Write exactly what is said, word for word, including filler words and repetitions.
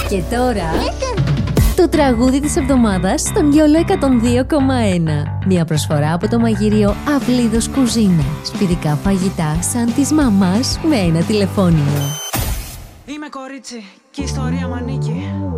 Και τώρα, το τραγούδι της εβδομάδας στον Γιόλο εκατόν δύο κόμμα ένα. Μια προσφορά από το μαγείριο Αυλίδος Κουζίνα. Σπιτικά φαγητά σαν της μαμάς με ένα τηλεφώνημα. Είμαι κορίτσι και η ιστορία μ' ανήκει.